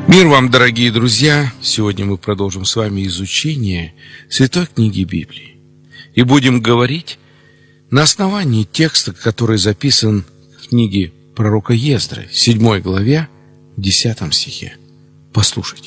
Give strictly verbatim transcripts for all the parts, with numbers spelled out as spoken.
Мир вам, дорогие друзья! Сегодня мы продолжим с вами изучение Святой книги Библии. И будем говорить на основании текста, который записан в книге пророка Ездры, седьмой главе, десятом стихе. Послушайте.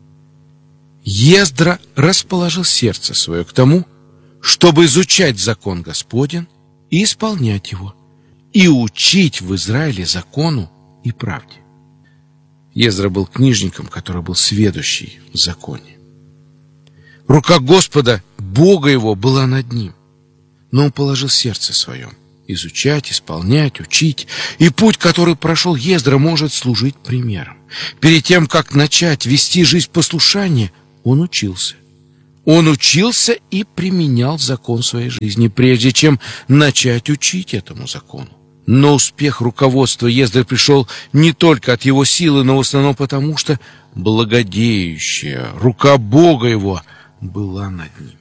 Ездра расположил сердце свое к тому, чтобы изучать закон Господень и исполнять его, и учить в Израиле закону и правде. Ездра был книжником, который был сведущий в законе. Рука Господа, Бога его, была над ним, но он положил сердце свое изучать, исполнять, учить, и путь, который прошел Ездра, может служить примером. Перед тем, как начать вести жизнь послушания, он учился. Он учился и применял закон в своей жизни, прежде чем начать учить этому закону. Но успех руководства Ездры пришел не только от его силы, но в основном потому, что благодеющая рука Бога его была над ним.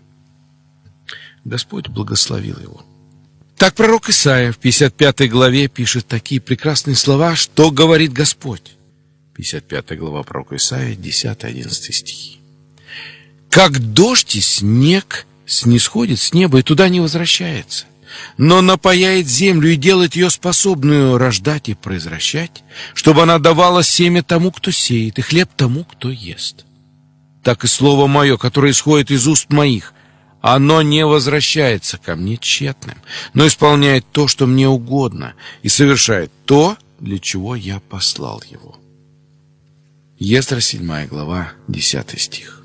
Господь благословил его. Так пророк Исаия в пятьдесят пятой главе пишет такие прекрасные слова, что говорит Господь. пятьдесят пятая глава пророка Исаия, десятый-одиннадцатый стихи. «Как дождь и снег снисходит с неба и туда не возвращается, но напояет землю и делает ее способную рождать и произвращать, чтобы она давала семя тому, кто сеет, и хлеб тому, кто ест. Так и слово мое, которое исходит из уст моих, оно не возвращается ко мне тщетным, но исполняет то, что мне угодно, и совершает то, для чего я послал его». Ездра, седьмая глава, десятый стих.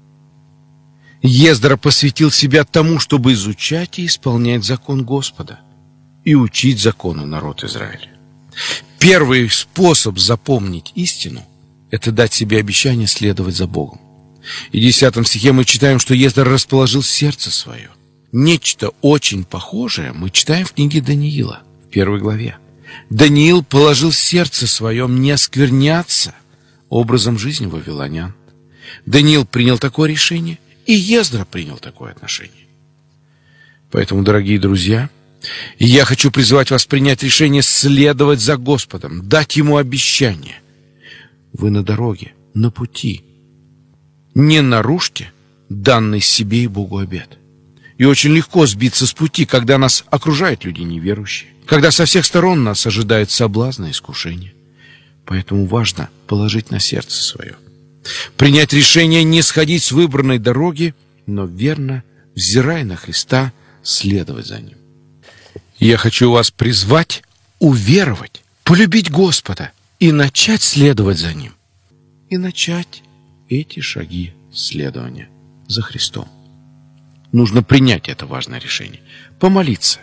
Ездра посвятил себя тому, чтобы изучать и исполнять закон Господа и учить закону народ Израиля. Первый способ запомнить истину – это дать себе обещание следовать за Богом. И в десятом стихе мы читаем, что Ездра расположил сердце свое. Нечто очень похожее мы читаем в книге Даниила, в первой главе. Даниил положил сердце своем не оскверняться образом жизни вавилонян. Даниил принял такое решение, и Ездра принял такое отношение. Поэтому, дорогие друзья, я хочу призвать вас принять решение следовать за Господом, дать Ему обещание. Вы на дороге, на пути. Не нарушьте данный себе и Богу обет. И очень легко сбиться с пути, когда нас окружают люди неверующие, когда со всех сторон нас ожидают соблазны и искушения. Поэтому важно положить на сердце свое. Принять решение не сходить с выбранной дороги, но верно, взирая на Христа, следовать за Ним. Я хочу вас призвать уверовать, полюбить Господа и начать следовать за Ним. И начать эти шаги следования за Христом. Нужно принять это важное решение, помолиться,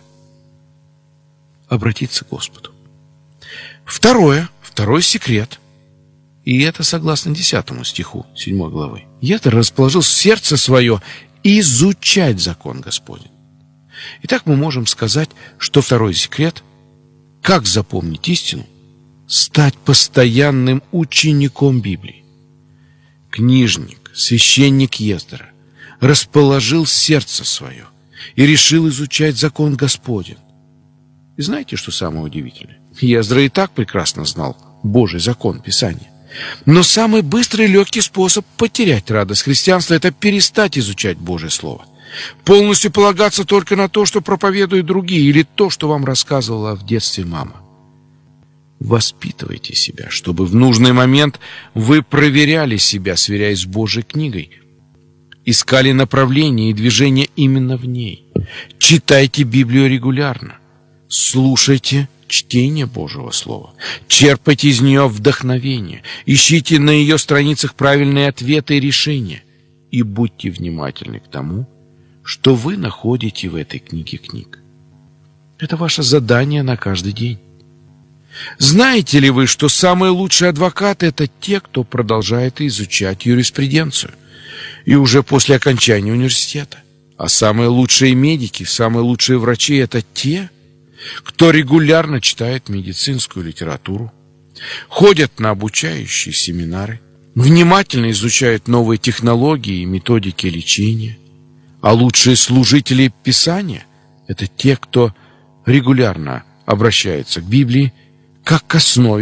обратиться к Господу. Второе, второй секрет. И это согласно десятому стиху седьмой главы. Ездра расположил сердце свое изучать закон Господень. Итак, мы можем сказать, что второй секрет, как запомнить истину, стать постоянным учеником Библии. Книжник, священник Ездра расположил сердце свое и решил изучать закон Господень. И знаете, что самое удивительное? Ездра и так прекрасно знал Божий закон, Писание. Но самый быстрый и легкий способ потерять радость христианства – это перестать изучать Божье Слово. Полностью полагаться только на то, что проповедуют другие, или то, что вам рассказывала в детстве мама. Воспитывайте себя, чтобы в нужный момент вы проверяли себя, сверяясь с Божьей книгой. Искали направление и движение именно в ней. Читайте Библию регулярно. Слушайте чтение Божьего Слова. Черпайте из нее вдохновение. Ищите на ее страницах правильные ответы и решения. И будьте внимательны к тому, что вы находите в этой книге книг. Это ваше задание на каждый день. Знаете ли вы, что самые лучшие адвокаты – это те, кто продолжает изучать юриспруденцию, и уже после окончания университета? А самые лучшие медики, самые лучшие врачи – это те, кто регулярно читает медицинскую литературу, ходят на обучающие семинары, внимательно изучают новые технологии и методики лечения. А лучшие служители Писания – это те, кто регулярно обращается к Библии как к основе,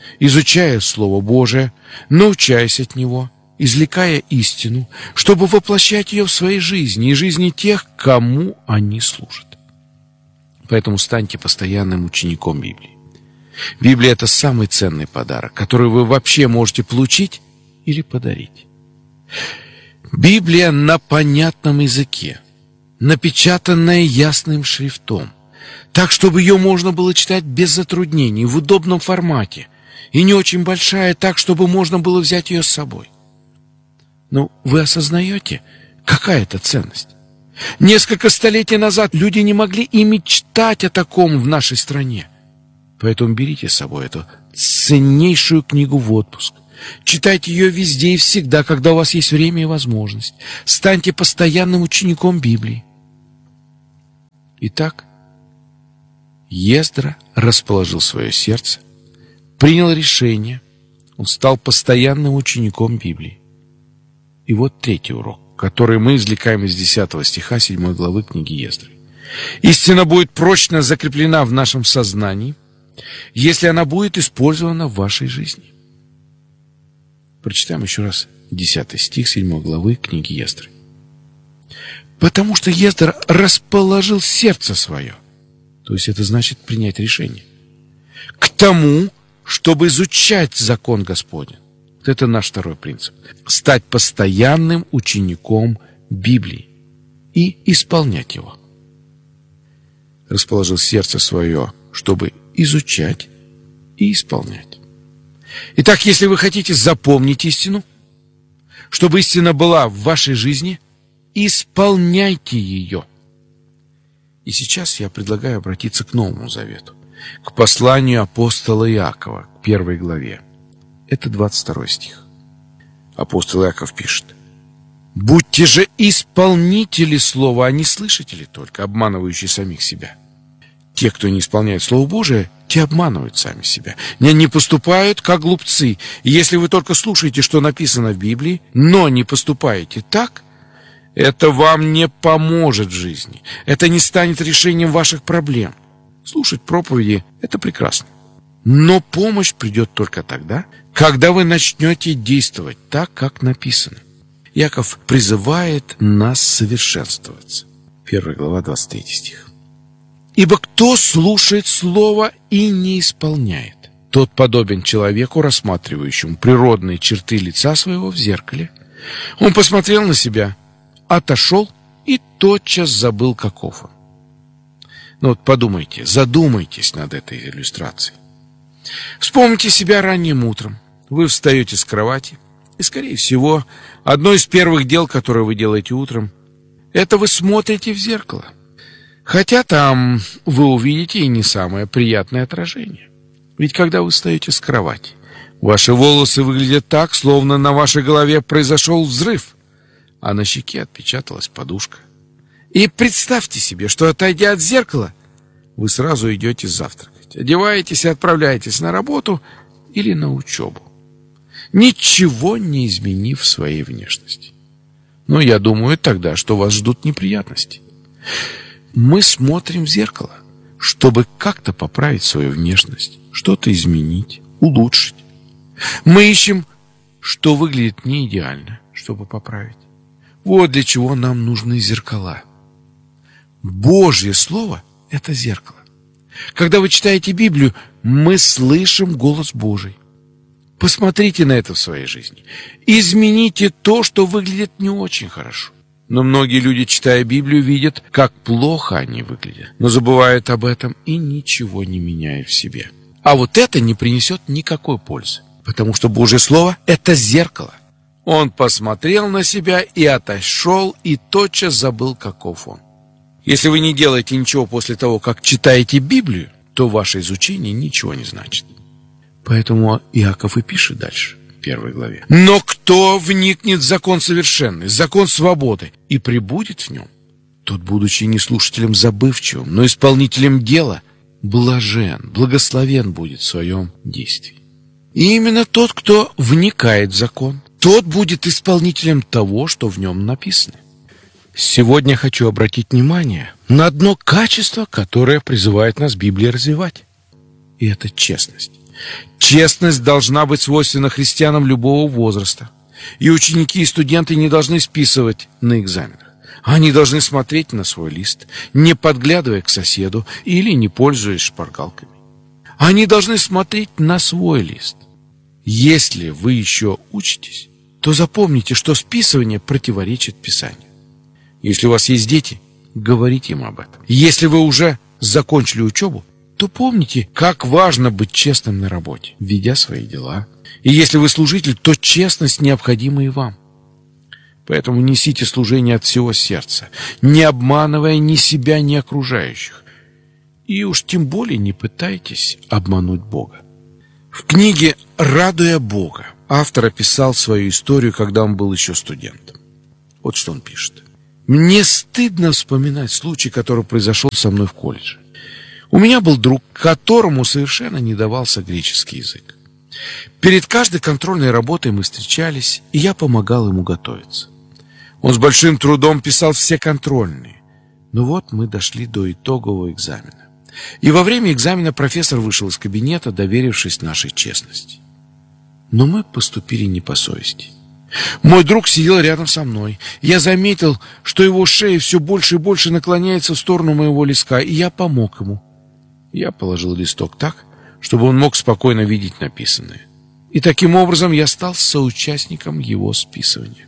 изучая Слово Божие, научаясь от Него, извлекая истину, чтобы воплощать ее в своей жизни и жизни тех, кому они служат. Поэтому станьте постоянным учеником Библии. Библия – это самый ценный подарок, который вы вообще можете получить или подарить. Библия на понятном языке, напечатанная ясным шрифтом, так, чтобы ее можно было читать без затруднений, в удобном формате, и не очень большая, так, чтобы можно было взять ее с собой. Ну, вы осознаете, какая это ценность? Несколько столетий назад люди не могли и мечтать о таком в нашей стране. Поэтому берите с собой эту ценнейшую книгу в отпуск. Читайте ее везде и всегда, когда у вас есть время и возможность. Станьте постоянным учеником Библии. Итак, Ездра расположил свое сердце, принял решение, он стал постоянным учеником Библии. И вот третий урок, который мы извлекаем из десятого стиха седьмой главы книги Ездры. Истина будет прочно закреплена в нашем сознании, если она будет использована в вашей жизни. Прочитаем еще раз десятый стих седьмой главы книги Ездры. Потому что Ездра расположил сердце свое, то есть это значит принять решение, к тому, чтобы изучать закон Господень. Вот это наш второй принцип. Стать постоянным учеником Библии и исполнять его. Расположил сердце свое, чтобы изучать и исполнять. Итак, если вы хотите запомнить истину, чтобы истина была в вашей жизни, исполняйте ее. И сейчас я предлагаю обратиться к Новому Завету, к посланию апостола Иакова, к первой главе. Это двадцать второй стих. Апостол Иаков пишет: «Будьте же исполнители слова, а не слышатели только, обманывающие самих себя». Те, кто не исполняет Слово Божие, те обманывают сами себя. Не, не поступают, как глупцы. И если вы только слушаете, что написано в Библии, но не поступаете так, это вам не поможет в жизни. Это не станет решением ваших проблем. Слушать проповеди – это прекрасно. Но помощь придет только тогда, когда вы начнете действовать так, как написано. Иаков призывает нас совершенствоваться. Первая глава, двадцать третий стих. «Ибо кто слушает слово и не исполняет, тот подобен человеку, рассматривающему природные черты лица своего в зеркале. Он посмотрел на себя, отошел и тотчас забыл, каков он». Ну вот подумайте, задумайтесь над этой иллюстрацией. Вспомните себя ранним утром. Вы встаете с кровати, и, скорее всего, одно из первых дел, которые вы делаете утром, это вы смотрите в зеркало. Хотя там вы увидите и не самое приятное отражение. Ведь когда вы встаете с кровати, ваши волосы выглядят так, словно на вашей голове произошел взрыв, а на щеке отпечаталась подушка. И представьте себе, что, отойдя от зеркала, вы сразу идете завтракать, одеваетесь и отправляетесь на работу или на учебу, ничего не изменив в своей внешности. Но я думаю тогда, что вас ждут неприятности. Мы смотрим в зеркало, чтобы как-то поправить свою внешность, что-то изменить, улучшить. Мы ищем, что выглядит не идеально, чтобы поправить. Вот для чего нам нужны зеркала. Божье Слово – это зеркало. Когда вы читаете Библию, мы слышим голос Божий. Посмотрите на это в своей жизни. Измените то, что выглядит не очень хорошо. Но многие люди, читая Библию, видят, как плохо они выглядят, но забывают об этом и ничего не меняют в себе. А вот это не принесет никакой пользы, потому что Божье Слово – это зеркало. Он посмотрел на себя и отошел, и тотчас забыл, каков он. Если вы не делаете ничего после того, как читаете Библию, то ваше изучение ничего не значит. Поэтому Иаков и пишет дальше, в первой главе. «Но кто вникнет в закон совершенный, закон свободы, и пребудет в нем, тот, будучи не слушателем забывчивым, но исполнителем дела, блажен, благословен будет в своем действии». И именно тот, кто вникает в закон, тот будет исполнителем того, что в нем написано. Сегодня я хочу обратить внимание на одно качество, которое призывает нас Библия развивать. И это честность. Честность должна быть свойственна христианам любого возраста. И ученики и студенты не должны списывать на экзаменах. Они должны смотреть на свой лист, не подглядывая к соседу или не пользуясь шпаргалками. Они должны смотреть на свой лист. Если вы еще учитесь, то запомните, что списывание противоречит Писанию. Если у вас есть дети, говорите им об этом. Если вы уже закончили учебу, то помните, как важно быть честным на работе, ведя свои дела. И если вы служитель, то честность необходима и вам. Поэтому несите служение от всего сердца, не обманывая ни себя, ни окружающих. И уж тем более не пытайтесь обмануть Бога. В книге «Радуя Бога» автор описал свою историю, когда он был еще студентом. Вот что он пишет. «Мне стыдно вспоминать случай, который произошел со мной в колледже. У меня был друг, которому совершенно не давался греческий язык. Перед каждой контрольной работой мы встречались, и я помогал ему готовиться. Он с большим трудом писал все контрольные. Но вот мы дошли до итогового экзамена. И во время экзамена профессор вышел из кабинета, доверившись нашей честности. Но мы поступили не по совести. Мой друг сидел рядом со мной. Я заметил, что его шея все больше и больше наклоняется в сторону моего листка, и я помог ему. Я положил листок так, чтобы он мог спокойно видеть написанное. И таким образом я стал соучастником его списывания.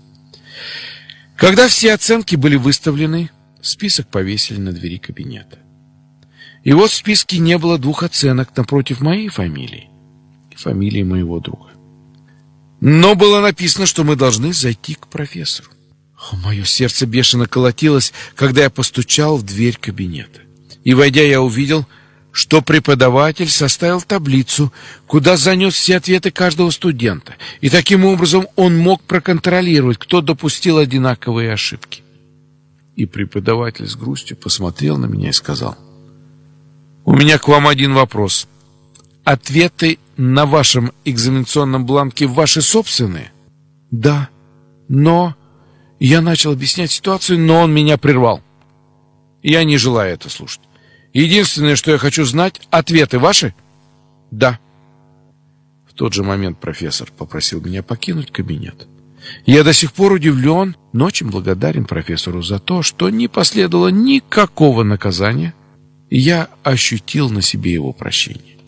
Когда все оценки были выставлены, список повесили на двери кабинета. И вот в списке не было двух оценок напротив моей фамилии и фамилии моего друга. Но было написано, что мы должны зайти к профессору. Мое сердце бешено колотилось, когда я постучал в дверь кабинета. И, войдя, я увидел, что преподаватель составил таблицу, куда занес все ответы каждого студента. И таким образом он мог проконтролировать, кто допустил одинаковые ошибки. И преподаватель с грустью посмотрел на меня и сказал: «У меня к вам один вопрос. Ответы на вашем экзаменационном бланке ваши собственные?» «Да, но...» Я начал объяснять ситуацию, но он меня прервал. Я не желаю это слушать. Единственное, что я хочу знать, ответы ваши? Да. В тот же момент профессор попросил меня покинуть кабинет. Я до сих пор удивлен, но очень благодарен профессору за то, что не последовало никакого наказания, и я ощутил на себе его прощение.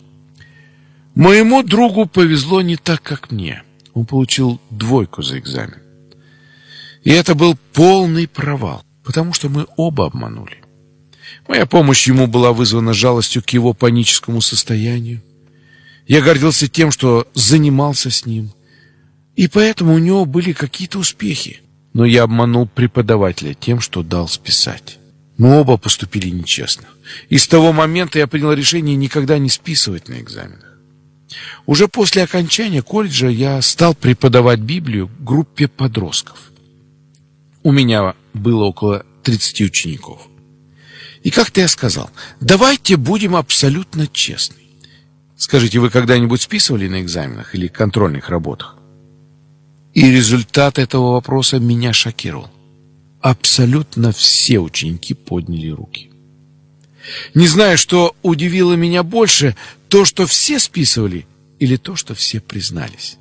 Моему другу повезло не так, как мне. Он получил двойку за экзамен. И это был полный провал, потому что мы оба обманули. Моя помощь ему была вызвана жалостью к его паническому состоянию. Я гордился тем, что занимался с ним, и поэтому у него были какие-то успехи. Но я обманул преподавателя тем, что дал списать. Мы оба поступили нечестно. И с того момента я принял решение никогда не списывать на экзаменах. Уже после окончания колледжа я стал преподавать Библию группе подростков. У меня было около тридцати учеников. И как-то я сказал: давайте будем абсолютно честны. Скажите, вы когда-нибудь списывали на экзаменах или контрольных работах? И результат этого вопроса меня шокировал. Абсолютно все ученики подняли руки. Не знаю, что удивило меня больше, то, что все списывали, или то, что все признались.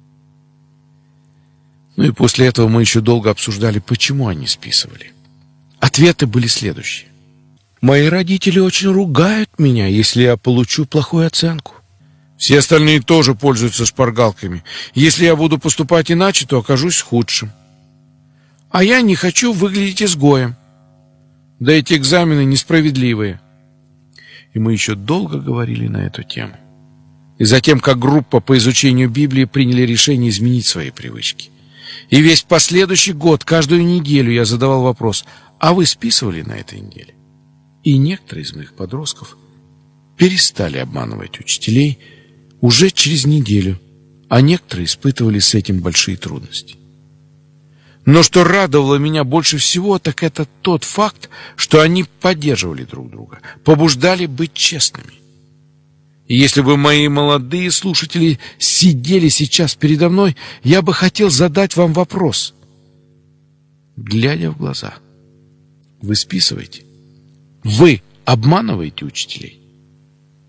Ну и после этого мы еще долго обсуждали, почему они списывали. Ответы были следующие. Мои родители очень ругают меня, если я получу плохую оценку. Все остальные тоже пользуются шпаргалками. Если я буду поступать иначе, то окажусь худшим. А я не хочу выглядеть изгоем. Да эти экзамены несправедливые. И мы еще долго говорили на эту тему. И затем, как группа по изучению Библии, приняли решение изменить свои привычки. И весь последующий год, каждую неделю я задавал вопрос: а вы списывали на этой неделе? И некоторые из моих подростков перестали обманывать учителей уже через неделю, а некоторые испытывали с этим большие трудности. Но что радовало меня больше всего, так это тот факт, что они поддерживали друг друга, побуждали быть честными. И если бы мои молодые слушатели сидели сейчас передо мной, я бы хотел задать вам вопрос. Глядя в глаза, вы списываете? Вы обманываете учителей?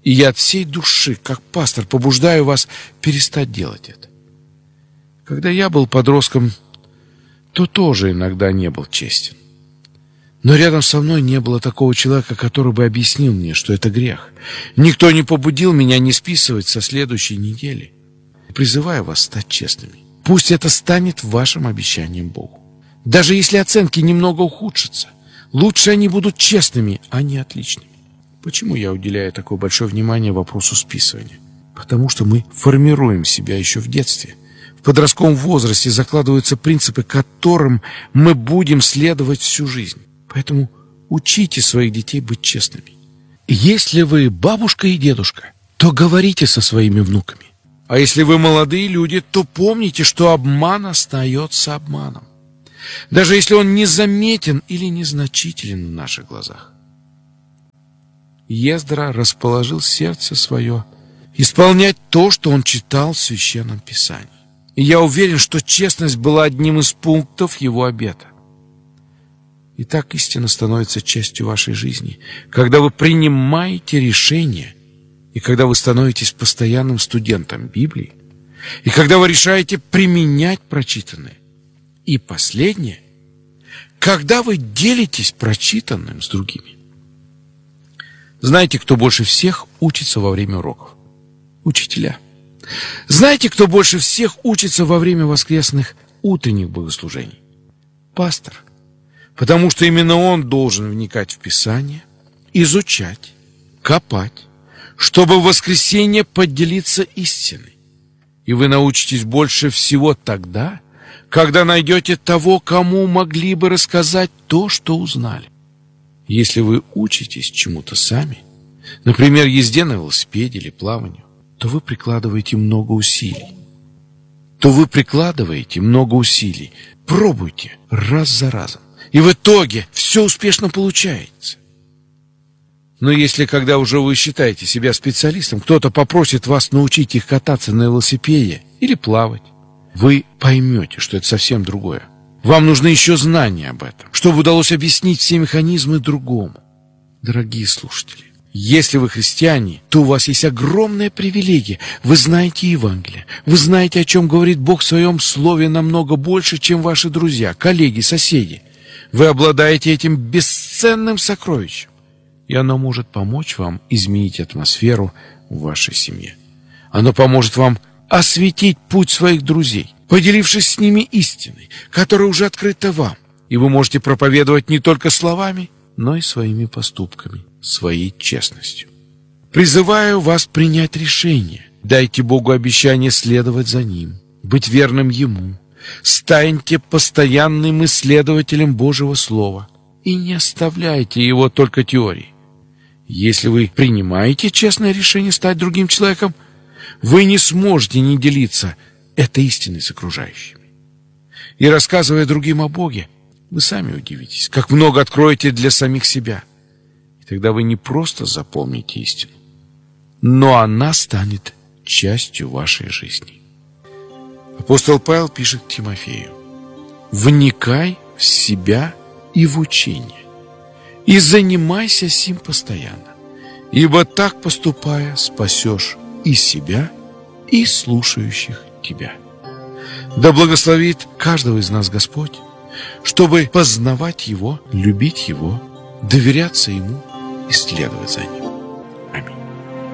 И я от всей души, как пастор, побуждаю вас перестать делать это. Когда я был подростком, то тоже иногда не был честен. Но рядом со мной не было такого человека, который бы объяснил мне, что это грех. Никто не побудил меня не списывать со следующей недели. Призываю вас стать честными. Пусть это станет вашим обещанием Богу. Даже если оценки немного ухудшатся, лучше они будут честными, а не отличными. Почему я уделяю такое большое внимание вопросу списывания? Потому что мы формируем себя еще в детстве. В подростковом возрасте закладываются принципы, которым мы будем следовать всю жизнь. Поэтому учите своих детей быть честными. Если вы бабушка и дедушка, то говорите со своими внуками. А если вы молодые люди, то помните, что обман остается обманом. Даже если он незаметен или незначителен в наших глазах. Ездра расположил сердце свое исполнять то, что он читал в Священном Писании. И я уверен, что честность была одним из пунктов его обета. И так истина становится частью вашей жизни, когда вы принимаете решения, и когда вы становитесь постоянным студентом Библии, и когда вы решаете применять прочитанное. И последнее, когда вы делитесь прочитанным с другими. Знаете, кто больше всех учится во время уроков? Учителя. Знаете, кто больше всех учится во время воскресных утренних богослужений? Пастор. Потому что именно он должен вникать в Писание, изучать, копать, чтобы в воскресенье поделиться истиной. И вы научитесь больше всего тогда, когда найдете того, кому могли бы рассказать то, что узнали. Если вы учитесь чему-то сами, например, езде на велосипеде или плаванию, то вы прикладываете много усилий. То вы прикладываете много усилий. Пробуйте раз за разом. И в итоге все успешно получается. Но если, когда уже вы считаете себя специалистом, кто-то попросит вас научить их кататься на велосипеде или плавать, вы поймете, что это совсем другое. Вам нужны еще знания об этом, чтобы удалось объяснить все механизмы другому. Дорогие слушатели, если вы христиане, то у вас есть огромная привилегия. Вы знаете Евангелие. Вы знаете, о чем говорит Бог в своем слове намного больше, чем ваши друзья, коллеги, соседи. Вы обладаете этим бесценным сокровищем, и оно может помочь вам изменить атмосферу в вашей семье. Оно поможет вам осветить путь своих друзей, поделившись с ними истиной, которая уже открыта вам. И вы можете проповедовать не только словами, но и своими поступками, своей честностью. Призываю вас принять решение. Дайте Богу обещание следовать за Ним, быть верным Ему. Станьте постоянным исследователем Божьего Слова и не оставляйте его только теорией. Если вы принимаете честное решение стать другим человеком, вы не сможете не делиться этой истиной с окружающими. И рассказывая другим о Боге, вы сами удивитесь, как много откроете для самих себя. И тогда вы не просто запомните истину, но она станет частью вашей жизни. Апостол Павел пишет к Тимофею: «Вникай в себя и в учение, и занимайся сим постоянно, ибо так поступая спасешь и себя, и слушающих тебя». Да благословит каждого из нас Господь, чтобы познавать Его, любить Его, доверяться Ему и следовать за Ним.